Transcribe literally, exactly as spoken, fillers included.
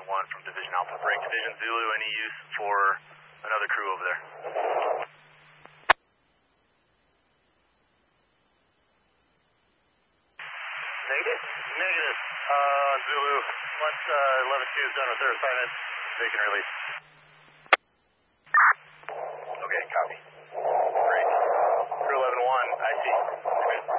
one from Division Alpha. Break Division Zulu, any use for another crew over there? Negative. Negative. Uh, Zulu, once uh, eleven two is done with their assignment, they can release.